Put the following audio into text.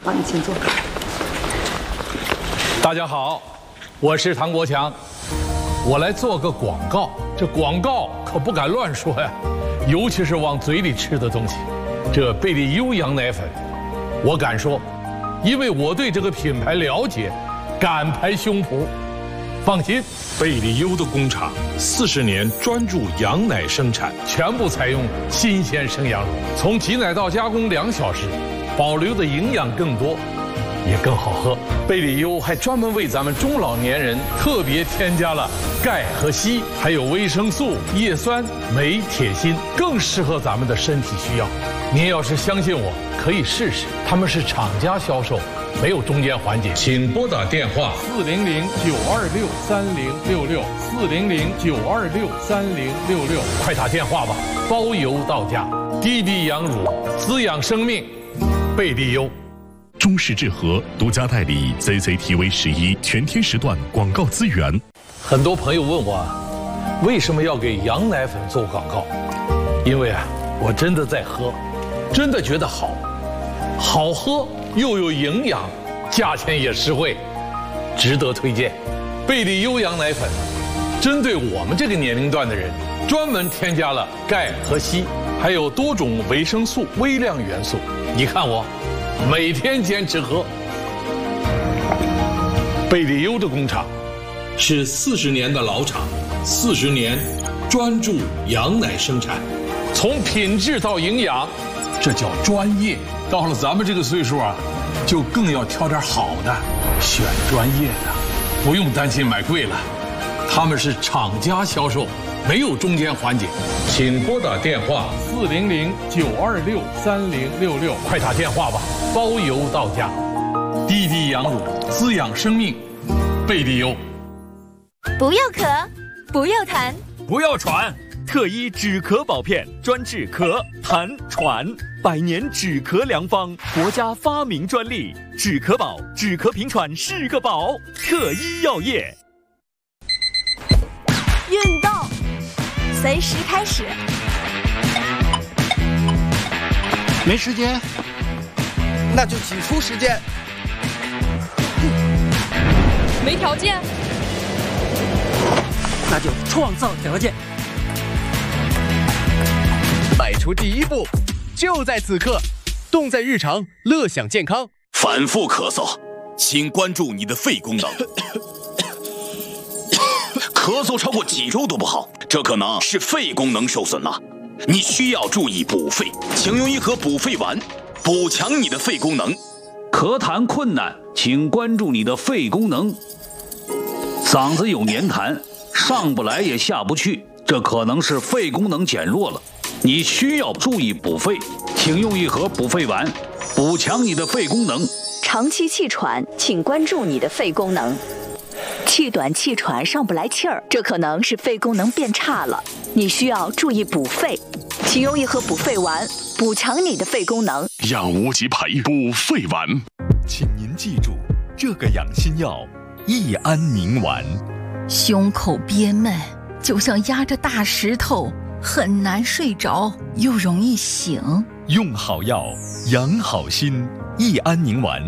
好，你请坐。 大家好，我是唐国强，我来做个广告。这广告可不敢乱说呀，尤其是往嘴里吃的东西。这贝利优羊奶粉，我敢说，因为我对这个品牌了解，敢拍胸脯。放心， 贝利优的工厂40年专注羊奶生产， 全部采用新鲜生羊乳，从挤奶到加工2小时，保留的营养更多，也更好喝。贝利优还专门为咱们中老年人特别添加了钙和硒，还有维生素、叶酸、镁、铁、锌，更适合咱们的身体需要。您要是相信我，可以试试。他们是厂家销售，没有中间环节。请拨打电话400-926-3066，400-926-3066，快打电话吧，包邮到家。滴滴羊乳，滋养生命，贝利优。 中式制和独家代理 CCTV11全天时段广告资源。 很多朋友问我，为什么要给羊奶粉做广告？因为我真的在喝，真的觉得好喝又有营养，价钱也实惠，值得推荐。贝利优羊奶粉针对我们这个年龄段的人，专门添加了钙和硒，还有多种维生素、微量元素。你看我每天坚持喝。贝利优的工厂是40年的老厂，40年专注羊奶生产，从品质到营养，这叫专业。到了咱们这个岁数就更要挑点好的，选专业的，不用担心买贵了。他们是厂家销售，没有中间环节。请拨打电话400-926-3066，快打电话吧，包邮到家。滴滴羊乳，滋养生命，贝利优。 不要咳，不要痰， 不要喘，特医止咳保片，专治咳、痰、喘，100年止咳良方，国家发明专利，止咳宝，止咳平喘是个宝，特医药业。 运动，随时开始。 没时间， 那就挤出时间。 没条件， 那就创造条件。 迈出第一步，就在此刻，动在日常，乐享健康。 反复咳嗽，请关注你的肺功能。咳嗽超过几周都不好，这可能是肺功能受损了。你需要注意补肺，请用一盒补肺丸，补强你的肺功能。 咳痰困难，请关注你的肺功能。嗓子有黏痰，上不来也下不去，这可能是肺功能减弱了。你需要注意补肺，请用一盒补肺丸，补强你的肺功能。 长期气喘，请关注你的肺功能。气短气喘上不来气儿，这可能是肺功能变差了，你需要注意补肺，请用一盒补肺丸，补强你的肺功能。 养无极培补肺丸， 请您记住这个养心药益安宁丸。 胸口憋闷，就像压着大石头，很难睡着，又容易醒。 用好药，养好心，益安宁丸